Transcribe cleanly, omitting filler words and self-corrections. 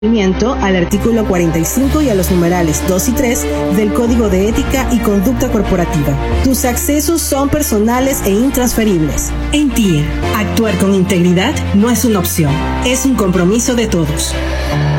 Al artículo 45 y a los numerales 2 y 3 del Código de Ética y Conducta Corporativa. Tus accesos son personales e intransferibles. En TIE, actuar con integridad no es una opción, es un compromiso de todos.